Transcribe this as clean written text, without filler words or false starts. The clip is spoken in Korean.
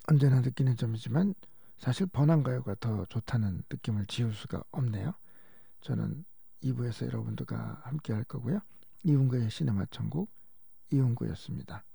언제나 느끼는 점이지만 사실 번안가요가 더 좋다는 느낌을 지울 수가 없네요. 저는 2부에서 여러분들과 함께 할 거고요. 이훈구의 시네마 천국 이훈구였습니다.